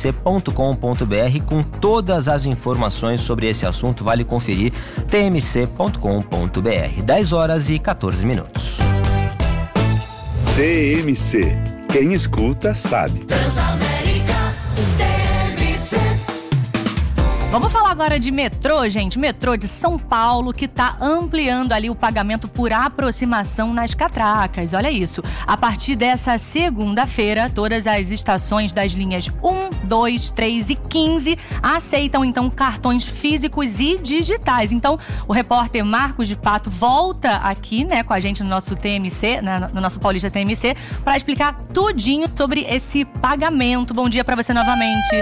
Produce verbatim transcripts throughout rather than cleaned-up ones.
c ponto com ponto b r com todas as informações sobre esse assunto. Vale conferir t m c ponto com ponto b r. dez horas e quatorze minutos. T M C. Quem escuta sabe. Vamos falar agora de metrô, gente. Metrô de São Paulo, que está ampliando ali o pagamento por aproximação nas catracas. Olha isso. A partir dessa segunda-feira, todas as estações das linhas um, dois, três e quinze aceitam, então, cartões físicos e digitais. Então, o repórter Marcos de Pato volta aqui, né, com a gente no nosso T M C, no nosso Paulista T M C, para explicar tudinho sobre esse pagamento. Bom dia para você novamente.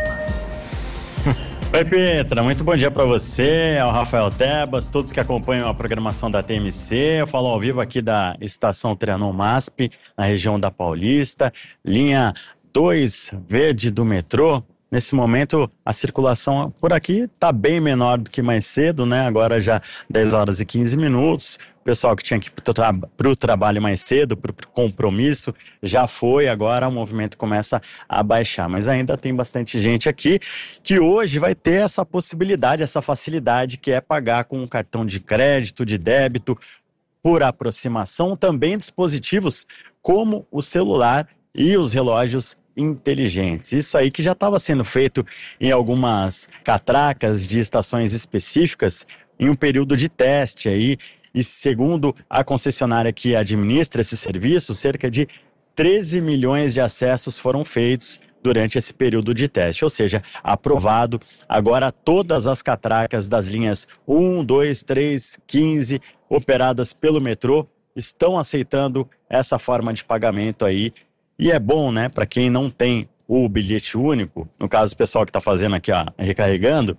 Oi, Petra, muito bom dia para você, ao Rafael Tebas, todos que acompanham a programação da T M C. Eu falo ao vivo aqui da estação Trianon MASP, na região da Paulista, linha dois verde do metrô. Nesse momento, a circulação por aqui está bem menor do que mais cedo, né? Agora já dez horas e quinze minutos. O pessoal que tinha que ir para o trabalho mais cedo, para o compromisso, já foi. Agora o movimento começa a baixar. Mas ainda tem bastante gente aqui que hoje vai ter essa possibilidade, essa facilidade que é pagar com um cartão de crédito, de débito, por aproximação. Também dispositivos como o celular e os relógios inteligentes. Isso aí que já estava sendo feito em algumas catracas de estações específicas em um período de teste aí, e segundo a concessionária que administra esse serviço, cerca de treze milhões de acessos foram feitos durante esse período de teste, ou seja, aprovado. Agora todas as catracas das linhas um, dois, três, quinze operadas pelo metrô estão aceitando essa forma de pagamento aí. E é bom, né, para quem não tem o bilhete único, no caso o pessoal que está fazendo aqui, ó, recarregando,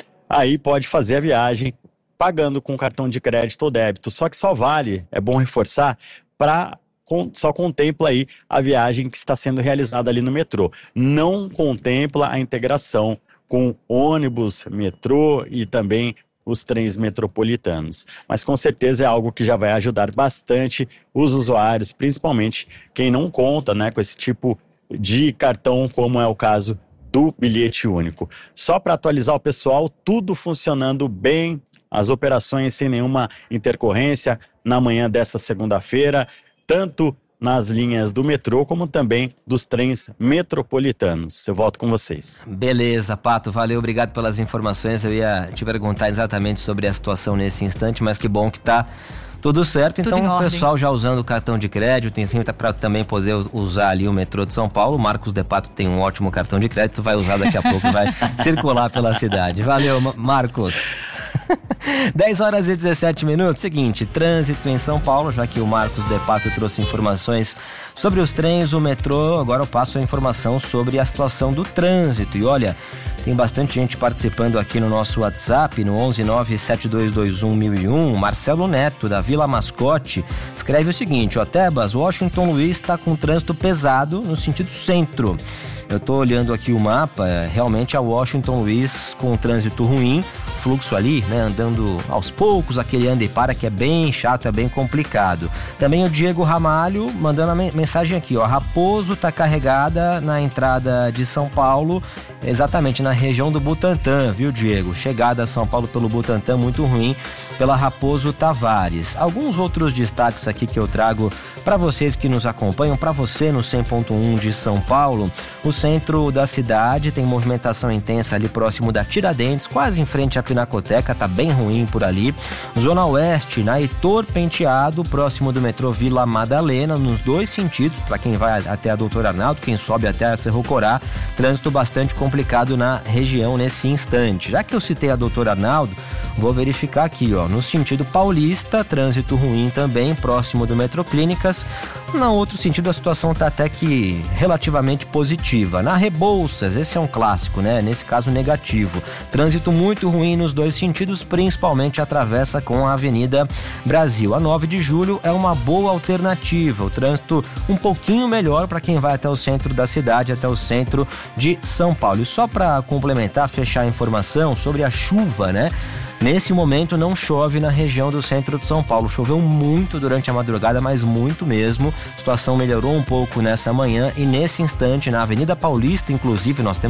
aí pode fazer a viagem pagando com cartão de crédito ou débito. Só que só vale, é bom reforçar, para só contempla aí a viagem que está sendo realizada ali no metrô. Não contempla a integração com ônibus, metrô e também os trens metropolitanos. Mas com certeza é algo que já vai ajudar bastante os usuários, principalmente quem não conta, né, com esse tipo de cartão, como é o caso do bilhete único. Só para atualizar o pessoal, tudo funcionando bem, as operações sem nenhuma intercorrência na manhã desta segunda-feira, tanto nas linhas do metrô, como também dos trens metropolitanos. Eu volto com vocês. Beleza, Pato, valeu, obrigado pelas informações. Eu ia te perguntar exatamente sobre a situação nesse instante, mas que bom que tá tudo certo. Tudo então, o pessoal já usando o cartão de crédito, enfim, tá para também poder usar ali o metrô de São Paulo. O Marcos de Pato tem um ótimo cartão de crédito, vai usar daqui a pouco, vai circular pela cidade. Valeu, Marcos. dez horas e dezessete minutos. Seguinte, trânsito em São Paulo, já que o Marcos de Pato trouxe informações sobre os trens, o metrô, agora eu passo a informação sobre a situação do trânsito. E olha, tem bastante gente participando aqui no nosso WhatsApp, no onze nove sete dois dois um mil e um. Marcelo Neto, da Vila Mascote, escreve o seguinte: ó, Tebas, Washington Luiz está com trânsito pesado no sentido centro. Eu tô olhando aqui o mapa, realmente a Washington Luiz com trânsito ruim, fluxo ali, né, andando aos poucos, aquele anda e para que é bem chato, é bem complicado. Também o Diego Ramalho mandando a mensagem aqui, ó, Raposo tá carregada na entrada de São Paulo, exatamente na região do Butantã, viu, Diego? Chegada a São Paulo pelo Butantã muito ruim pela Raposo Tavares. Alguns outros destaques aqui que eu trago para vocês que nos acompanham, para você no cem ponto um de São Paulo. O centro da cidade tem movimentação intensa ali próximo da Tiradentes, quase em frente à Pinacoteca, tá bem ruim por ali. Zona Oeste, na Heitor Penteado, próximo do metrô Vila Madalena, nos dois sentidos, para quem vai até a Doutor Arnaldo, quem sobe até a Cerro Corá, trânsito bastante complicado na região nesse instante. Já que eu citei a Doutor Arnaldo, vou verificar aqui, ó, no sentido paulista, trânsito ruim também, próximo do Metrô Clínicas. No outro sentido, a situação tá até que relativamente positiva. Na Rebouças, esse é um clássico, né? Nesse caso, negativo. Trânsito muito ruim nos dois sentidos, principalmente a travessa com a Avenida Brasil. A nove de julho é uma boa alternativa. O trânsito um pouquinho melhor para quem vai até o centro da cidade, até o centro de São Paulo. E só para complementar, fechar a informação sobre a chuva, né? Nesse momento não chove na região do centro de São Paulo. Choveu muito durante a madrugada, mas muito mesmo. A situação melhorou um pouco nessa manhã e nesse instante, na Avenida Paulista, inclusive, nós temos